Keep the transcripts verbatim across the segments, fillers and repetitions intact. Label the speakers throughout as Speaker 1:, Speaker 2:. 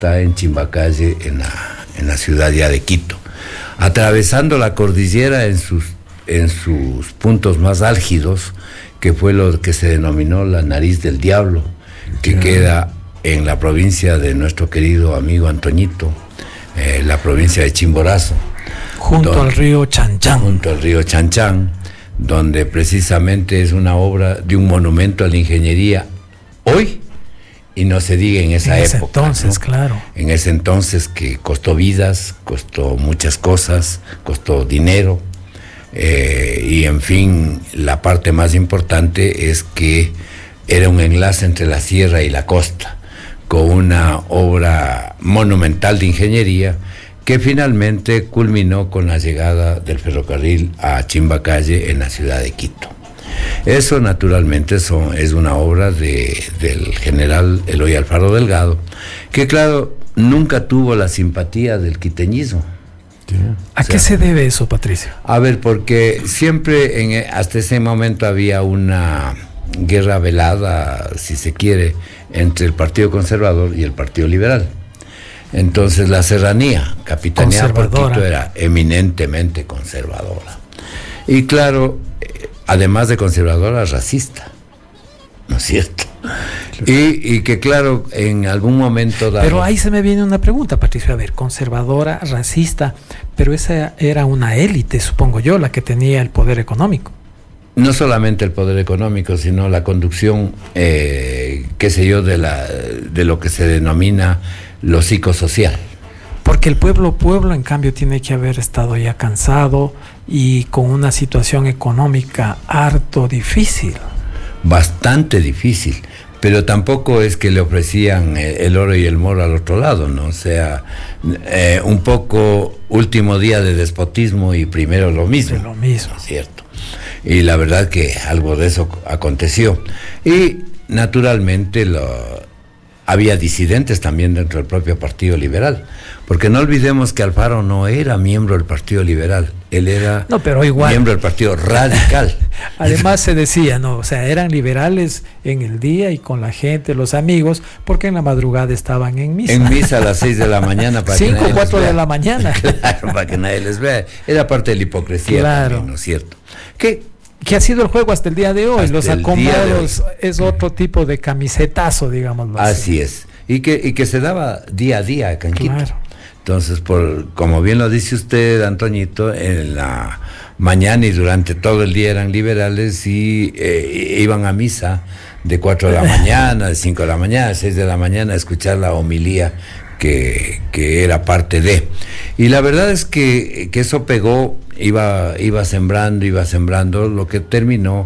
Speaker 1: está en Chimbacalle, en la, en la ciudad ya de Quito, atravesando la cordillera en sus, en sus puntos más álgidos, que fue lo que se denominó la nariz del diablo, que yeah. queda en la provincia de nuestro querido amigo Antoñito, eh, la provincia de Chimborazo.
Speaker 2: Junto donde, al río Chanchán.
Speaker 1: Junto al río Chanchán, donde precisamente es una obra de un monumento a la ingeniería hoy, y no se diga en esa
Speaker 2: en
Speaker 1: época.
Speaker 2: Ese entonces, ¿no? Claro.
Speaker 1: En ese entonces que costó vidas, costó muchas cosas, costó dinero, eh, y en fin, la parte más importante es que era un enlace entre la sierra y la costa, con una obra monumental de ingeniería que finalmente culminó con la llegada del ferrocarril a Chimbacalle en la ciudad de Quito. Eso naturalmente son, es una obra de, del general Eloy Alfaro Delgado, que claro, nunca tuvo la simpatía del quiteñismo.
Speaker 2: ¿A o sea, qué se debe eso, Patricio?
Speaker 1: A ver, porque siempre en, hasta ese momento había una guerra velada, si se quiere, entre el Partido Conservador y el Partido Liberal. Entonces la serranía, capitaneada por Quito, era eminentemente conservadora. Y claro, además de conservadora, racista, ¿no es cierto? Y, y que claro, en algún momento dado...
Speaker 2: Pero ahí se me viene una pregunta, Patricio, a ver, conservadora, racista, pero esa era una élite, supongo yo, la que tenía el poder económico.
Speaker 1: No solamente el poder económico, sino la conducción, eh, qué sé yo, de, la, de lo que se denomina lo psicosocial.
Speaker 2: Porque el pueblo, pueblo, en cambio, tiene que haber estado ya cansado y con una situación económica harto difícil.
Speaker 1: Bastante difícil, pero tampoco es que le ofrecían el oro y el moro al otro lado, ¿no? O sea, eh, un poco último día de despotismo y primero lo mismo.
Speaker 2: De lo mismo.
Speaker 1: ¿No es cierto? Y la verdad que algo de eso aconteció. Y naturalmente lo... había disidentes también dentro del propio Partido Liberal, porque no olvidemos que Alfaro no era miembro del Partido Liberal, él era
Speaker 2: no, pero igual,
Speaker 1: miembro del Partido Radical.
Speaker 2: Además se decía, no, o sea, eran liberales en el día y con la gente, los amigos, porque en la madrugada estaban en misa.
Speaker 1: En misa a las seis de la mañana. Para
Speaker 2: cinco o cuatro de la mañana.
Speaker 1: Claro, para que nadie les vea. Era parte de la hipocresía, claro. También, ¿no es cierto?
Speaker 2: ¿Qué? Que ha sido el juego hasta el día de hoy. Hasta los acomodos es otro tipo de camisetazo, digámoslo así.
Speaker 1: Así es. Y que, y que se daba día a día acá en Quito.
Speaker 2: Claro.
Speaker 1: Entonces, por, como bien lo dice usted, Antoñito, en la mañana y durante todo el día eran liberales y eh, iban a misa de cuatro de la mañana, de cinco de la mañana, de seis de la mañana a escuchar la homilía que, que era parte de. Y la verdad es que, que eso pegó, iba, iba sembrando, iba sembrando, lo que terminó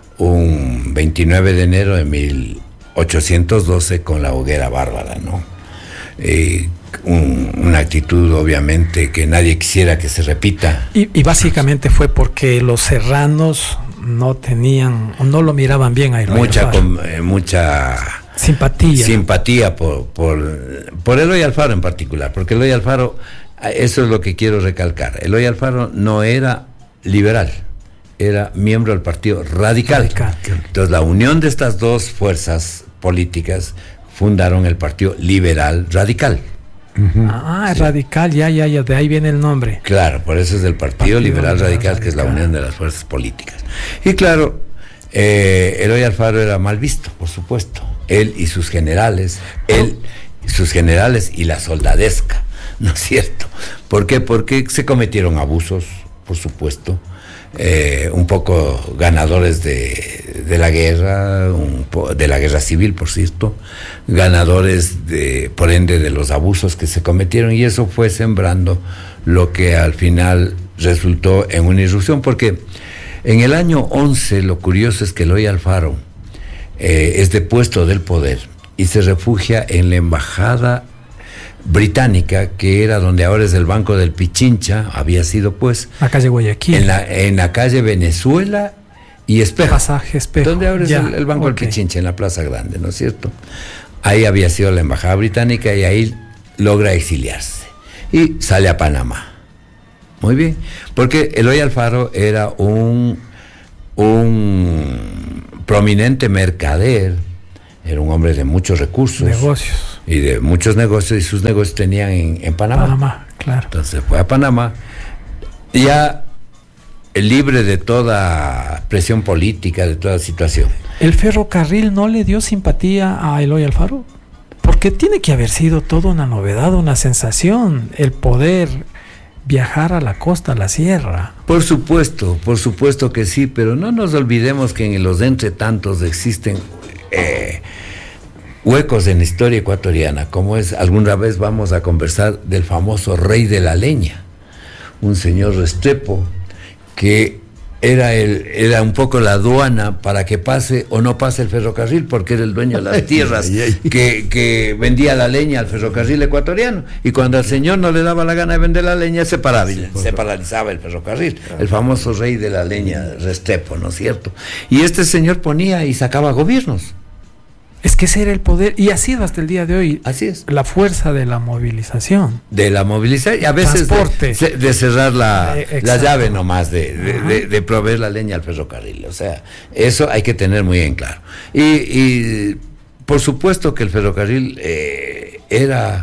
Speaker 1: un veintinueve de enero de mil ochocientos doce con la hoguera bárbara, ¿no? Eh, un, una actitud obviamente que nadie quisiera que se repita.
Speaker 2: Y, y básicamente fue porque los serranos no tenían, no lo miraban bien a Eloy
Speaker 1: mucha
Speaker 2: Alfaro.
Speaker 1: Com, eh, mucha
Speaker 2: simpatía.
Speaker 1: Simpatía por, por, por Eloy Alfaro en particular, porque Eloy Alfaro, eso es lo que quiero recalcar, Eloy Alfaro no era liberal, era miembro del Partido Radical. Radical. Entonces la unión de estas dos fuerzas políticas fundaron el Partido Liberal Radical.
Speaker 2: Uh-huh. Ah, sí. Radical, ya, ya, ya, de ahí viene el nombre.
Speaker 1: Claro, por eso es del Partido, Partido Liberal, Liberal Radical, Radical, que es la unión de las fuerzas políticas. Y claro, eh, Eloy Alfaro era mal visto, por supuesto. Él y sus generales, él, sus generales y la soldadesca, ¿no es cierto? ¿Por qué? Porque se cometieron abusos, por supuesto. Eh, un poco ganadores de, de la guerra, un po, de la guerra civil, por cierto, ganadores de, por ende, de los abusos que se cometieron, y eso fue sembrando lo que al final resultó en una irrupción, porque en el año once lo curioso es que Eloy Alfaro eh, es depuesto del poder y se refugia en la embajada británica, que era donde ahora es el Banco del Pichincha, había sido pues
Speaker 2: la calle Guayaquil,
Speaker 1: en la, en la calle Venezuela y Espejo,
Speaker 2: pasaje Espejo,
Speaker 1: donde ahora ya, es el, el Banco okay. del Pichincha, en la Plaza Grande, ¿no es cierto? Ahí había sido la embajada británica y ahí logra exiliarse y sale a Panamá. Muy bien, porque Eloy Alfaro era un un prominente mercader, era un hombre de muchos recursos,
Speaker 2: negocios,
Speaker 1: y de muchos negocios, y sus negocios tenían en, en Panamá.
Speaker 2: Panamá, claro.
Speaker 1: Entonces fue a Panamá, ya libre de toda presión política, de toda situación.
Speaker 2: ¿El ferrocarril no le dio simpatía a Eloy Alfaro? Porque tiene que haber sido toda una novedad, una sensación, el poder viajar a la costa, a la sierra.
Speaker 1: Por supuesto, por supuesto que sí, pero no nos olvidemos que en los entretantos existen eh, huecos en la historia ecuatoriana, como es, alguna vez vamos a conversar del famoso rey de la leña, un señor Restrepo, que era el era un poco la aduana para que pase o no pase el ferrocarril, porque era el dueño de las tierras que, que vendía la leña al ferrocarril ecuatoriano, y cuando al señor no le daba la gana de vender la leña se paraba, se paralizaba el ferrocarril, el famoso rey de la leña, Restrepo, ¿no es cierto? Y este señor ponía y sacaba gobiernos.
Speaker 2: Es que ese era el poder, y ha sido hasta el día de hoy.
Speaker 1: Así es.
Speaker 2: La fuerza de la movilización.
Speaker 1: De la movilización, y a veces de, de cerrar la, eh, la llave nomás, de, de, de, de proveer la leña al ferrocarril. O sea, eso hay que tener muy en claro. Y, y por supuesto que el ferrocarril eh, era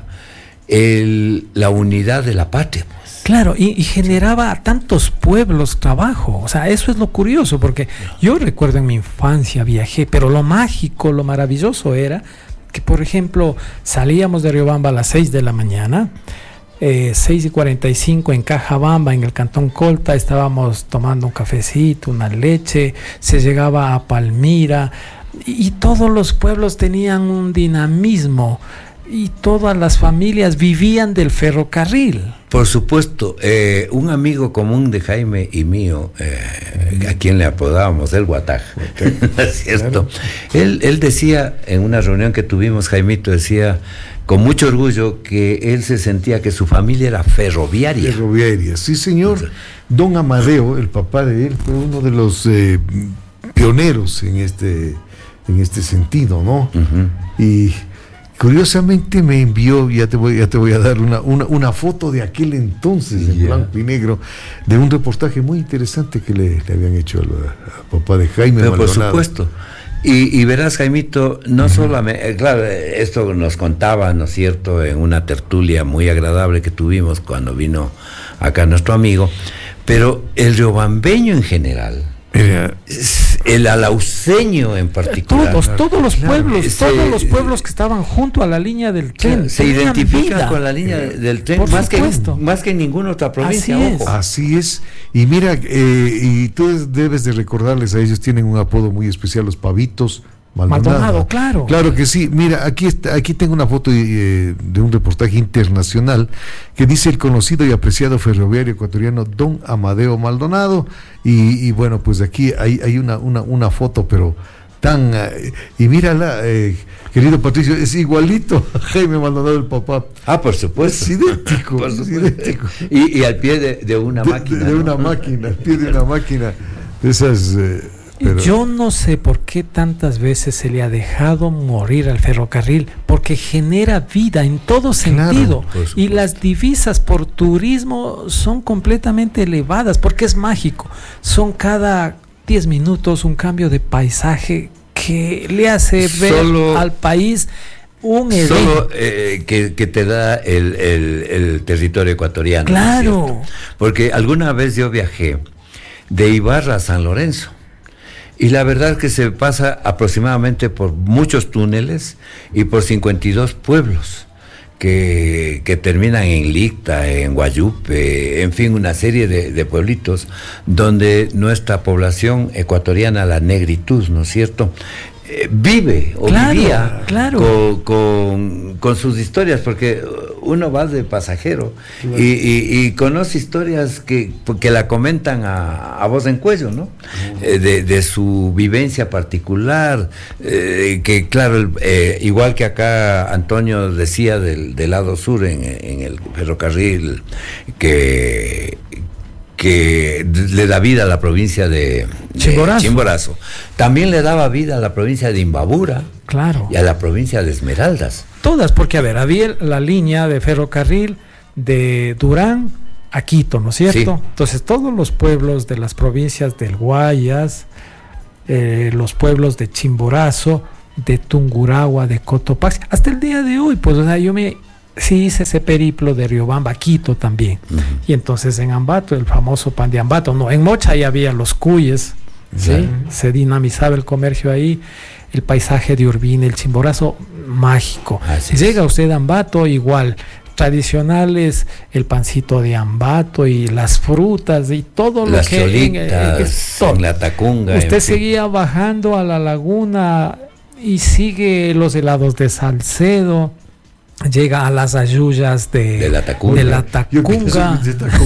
Speaker 1: el, la unidad de la patria.
Speaker 2: Claro, y, y generaba a tantos pueblos trabajo. O sea, eso es lo curioso, porque yo recuerdo en mi infancia viajé, pero lo mágico, lo maravilloso era que, por ejemplo, salíamos de Riobamba a las seis de la mañana, eh, seis y cuarenta y cinco en Cajabamba, en el Cantón Colta, estábamos tomando un cafecito, una leche, se llegaba a Palmira, y, y todos los pueblos tenían un dinamismo, y todas las familias vivían del ferrocarril.
Speaker 1: Por supuesto, eh, un amigo común de Jaime y mío, eh, a quien le apodábamos el Guataj, ¿no es cierto? Claro. Él, él decía, en una reunión que tuvimos, Jaimito decía con mucho orgullo que él se sentía que su familia era ferroviaria.
Speaker 3: Ferroviaria, sí señor. Don Amadeo, el papá de él, fue uno de los eh, pioneros en este, en este sentido, ¿no? Uh-huh. Y curiosamente me envió, ya te voy, ya te voy a dar una, una, una foto de aquel entonces, yeah, en blanco y negro, de un reportaje muy interesante que le, le habían hecho al, al papá de Jaime
Speaker 1: Pero
Speaker 3: Maldonado.
Speaker 1: Por supuesto. Y, y verás, Jaimito, no uh-huh. solamente, claro, esto nos contaba, ¿no es cierto?, en una tertulia muy agradable que tuvimos cuando vino acá nuestro amigo, pero el riobambeño en general,
Speaker 3: Era,
Speaker 1: el alauceño en particular,
Speaker 2: todos, todos los
Speaker 1: claro,
Speaker 2: pueblos,
Speaker 1: se,
Speaker 2: todos los pueblos que estaban junto a la línea del tren,
Speaker 1: se identifican vida con la línea eh, del tren más que, más que en ninguna otra provincia.
Speaker 2: Así es,
Speaker 1: ojo.
Speaker 3: Así es. Y mira, eh, y tú debes de recordarles a ellos, tienen un apodo muy especial, los Pavitos Maldonado.
Speaker 2: Maldonado, claro.
Speaker 3: Claro que sí. Mira, aquí está, aquí tengo una foto de, de un reportaje internacional que dice el conocido y apreciado ferroviario ecuatoriano Don Amadeo Maldonado. Y, y bueno, pues aquí hay, hay una, una, una foto, pero tan... Uh, y mírala, eh, querido Patricio, es igualito a Jaime Maldonado, el papá.
Speaker 1: Ah, por supuesto.
Speaker 3: Es idéntico.
Speaker 1: Por
Speaker 3: es idéntico.
Speaker 1: Y, y al pie de, de una
Speaker 3: de,
Speaker 1: máquina.
Speaker 3: De, de
Speaker 1: ¿no?
Speaker 3: una máquina, al pie de una máquina. De esas... Eh,
Speaker 2: Pero yo no sé por qué tantas veces se le ha dejado morir al ferrocarril, porque genera vida en todo sentido, claro, y las divisas por turismo son completamente elevadas, porque es mágico, son cada diez minutos un cambio de paisaje que le hace ver solo, al país un evento.
Speaker 1: Solo eh, que, que te da el, el, el territorio ecuatoriano.
Speaker 2: Claro.
Speaker 1: Porque alguna vez yo viajé de Ibarra a San Lorenzo, y la verdad es que se pasa aproximadamente por muchos túneles y por cincuenta y dos pueblos que, que terminan en Licta, en Guayupe, en fin, una serie de, de pueblitos donde nuestra población ecuatoriana, la negritud, ¿no es cierto?, eh, vive o
Speaker 2: claro,
Speaker 1: vivía
Speaker 2: claro.
Speaker 1: Con, con, con sus historias, porque uno va de pasajero, claro, y, y, y conoce historias que, que la comentan a, a voz en cuello, ¿no? Uh-huh. Eh, de, de su vivencia particular, eh, que claro, el, eh, igual que acá Antonio decía del, del lado sur en, en el ferrocarril, que que le da vida a la provincia de, de
Speaker 2: Chimborazo.
Speaker 1: Chimborazo. También le daba vida a la provincia de Imbabura,
Speaker 2: claro,
Speaker 1: y a la provincia de Esmeraldas.
Speaker 2: Todas, porque a ver, había la línea de ferrocarril de Durán a Quito, ¿no es cierto? Sí. Entonces todos los pueblos de las provincias del Guayas, eh, los pueblos de Chimborazo, de Tungurahua, de Cotopaxi, hasta el día de hoy, pues, o sea, yo me sí hice ese periplo de Riobamba a Quito también. Uh-huh. Y entonces en Ambato, el famoso pan de Ambato, no, en Mocha ya había los cuyes, ¿sí? Uh-huh. Se dinamizaba el comercio ahí, el paisaje de Urbina, el Chimborazo, mágico. Así Llega es. usted a Ambato, igual, tradicionales, el pancito de Ambato y las frutas y todo
Speaker 1: las
Speaker 2: lo que...
Speaker 1: Cholitas, en, en, todo. en la Tacunga.
Speaker 2: Usted seguía bajando a la laguna y sigue los helados de Salcedo, llega a las ayuyas de,
Speaker 1: de la Tacunga.
Speaker 2: De la Tacunga.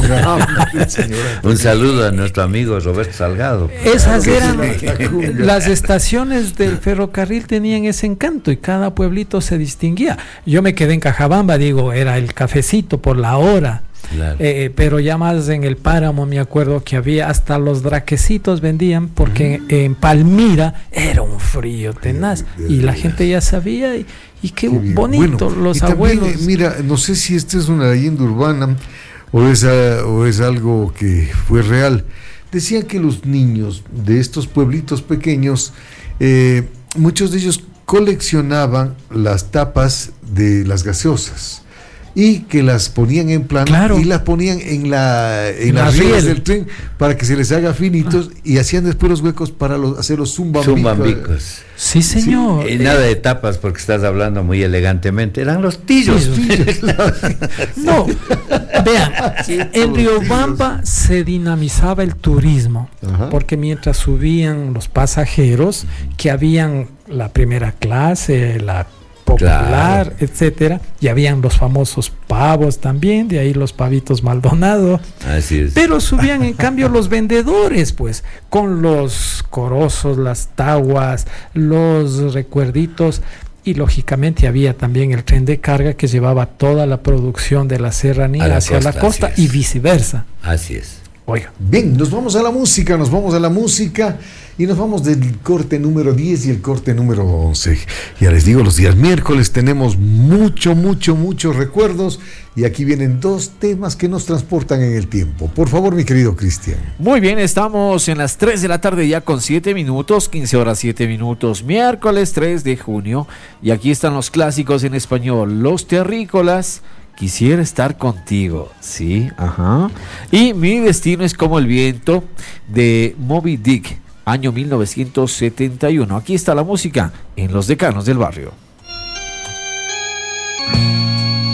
Speaker 1: Un saludo a nuestro amigo Roberto Salgado.
Speaker 2: Esas eran las estaciones del ferrocarril, tenían ese encanto y cada pueblito se distinguía. Yo me quedé en Cajabamba, digo, era el cafecito por la hora. Claro. Eh, pero ya más en el páramo me acuerdo que había hasta los draquecitos vendían, porque mm. en, en Palmira era un frío tenaz y la gente ya sabía y, y qué, qué bonito, bueno, los abuelos.
Speaker 3: También, mira, no sé si esta es una leyenda urbana o es, a, o es algo que fue real. Decían que los niños de estos pueblitos pequeños, eh, muchos de ellos coleccionaban las tapas de las gaseosas y que las ponían en plano, claro, y las ponían en la en las vías del tren para que se les haga finitos, ah. y hacían después los huecos para los, hacer los zumbambicos.
Speaker 1: zumbambicos.
Speaker 2: Sí, señor.
Speaker 1: Sí, y nada de tapas porque estás hablando muy elegantemente, eran los tillos.
Speaker 2: No, vean, sí, en Riobamba se dinamizaba el turismo. Ajá. Porque mientras subían los pasajeros, que habían la primera clase, la popular, claro, etcétera, y habían los famosos pavos también, de ahí los pavitos Maldonado.
Speaker 1: Así es.
Speaker 2: Pero subían en cambio los vendedores, pues, con los corozos, las taguas, los recuerditos, y lógicamente había también el tren de carga que llevaba toda la producción de la serranía la hacia costa, la costa y viceversa.
Speaker 1: Así es.
Speaker 3: Oiga. Bien, nos vamos a la música, nos vamos a la música y nos vamos del corte número diez y el corte número once. Ya les digo, los días miércoles tenemos mucho, mucho, muchos recuerdos y aquí vienen dos temas que nos transportan en el tiempo. Por favor, mi querido Cristian.
Speaker 4: Muy bien, estamos en las tres de la tarde ya con siete minutos, quince horas siete minutos, miércoles tres de junio, y aquí están los clásicos en español, Los Terrícolas, Quisiera estar contigo, sí, ajá. Y Mi destino es como el viento, de Moby Dick, año mil novecientos setenta y uno. Aquí está la música en Los Decanos del Barrio.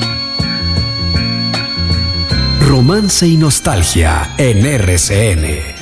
Speaker 5: Romance y nostalgia en R C N.